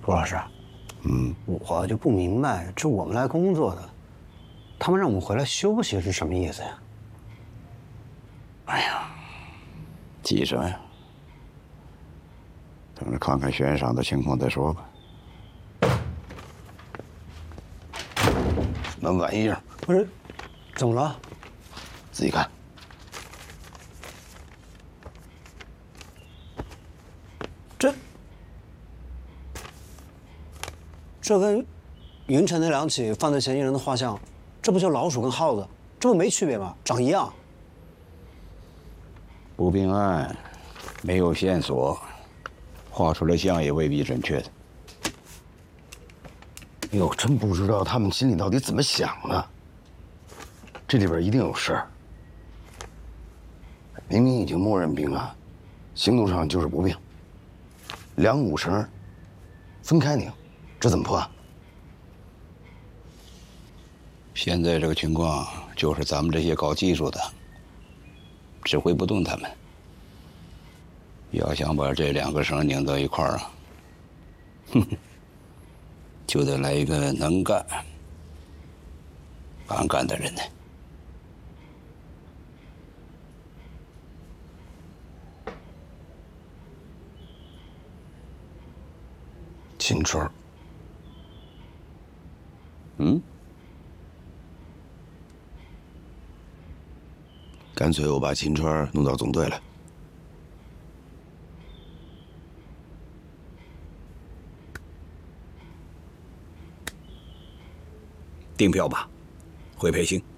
朱老师，我就不明白，这我们来工作的，他们让我们回来休息是什么意思呀？ 哎呀，急什么呀？等着看看悬赏的情况再说吧。什么玩意儿？ 不是，怎么了？ 自己看。 这跟云城那两起犯罪嫌疑人的画像，这不就老鼠跟耗子？这不没区别吗？长一样。 不并案，没有线索，画出来像也未必准确的。 哎呦，真不知道他们心里到底怎么想的。这里边一定有事儿。明明已经默认并案，行动上就是不并，两股绳分开拧，这怎么破案？ 现在这个情况，就是咱们这些搞技术的指挥不动他们。要想把这两个绳拧到一块儿啊，就得来一个能干、敢干的人呢。 秦川。干脆我把秦川弄到总队来。 订票吧，会培训。